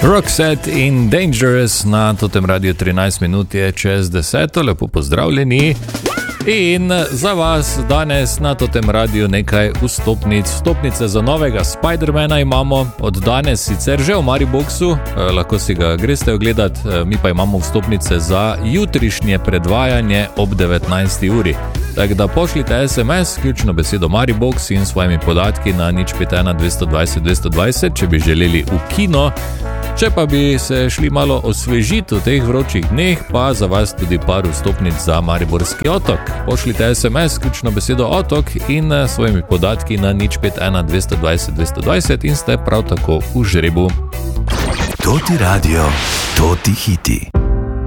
Roxette in Dangerous na totem radiju 13 minut je čez 10, lepo pozdravljeni. In za vas danes na totem radiju nekaj vstopnic. Vstopnice za novega Spidermana imamo od danes sicer že v Mariboxu, lahko si ga greste ogledat, mi pa imamo vstopnice za jutrišnje predvajanje ob 19. uri. Tako da pošljite SMS, ključno besedo Maribox in svojimi podatki na 051 220 220, če bi želeli v kino. Če pa bi se šli malo osvežiti v teh vročih dneh, pa za vas tudi par vstopnic za Mariborski otok. Pošljite SMS, ključno besedo otok in svojimi podatki na 051 220 220 in ste prav tako v žrebu. Toti radio, toti hiti.